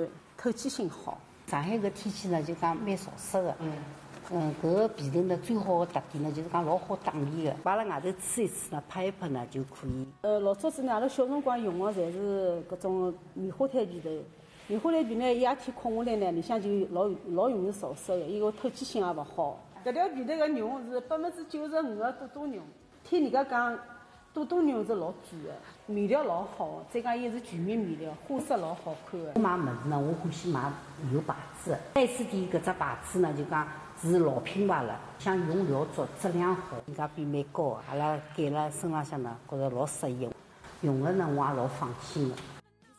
就是透气性好。 上海个天气呢，就讲蛮潮湿的。搿个皮头呢，最好的特点呢，就是讲老好打理的，摆辣外头吹一吹呢，拍一拍呢就可以。 老早子呢，阿拉小辰光用的侪是搿种棉花毯皮头。棉花毯皮呢，夜天困下来呢，里向就老容易潮湿的，伊个透气性也勿好。搿条皮头个绒是95%个多绒，听人家讲多绒是老贵的，面料老好，再讲伊是全棉面料，花色老好看的。 我买物事呢，我欢喜买有牌子的。4S店搿只牌子呢，就讲是老品牌了，像用料足，质量好，性价比蛮高。阿拉盖辣身浪向呢，觉着老适意，用了呢我也老放心的。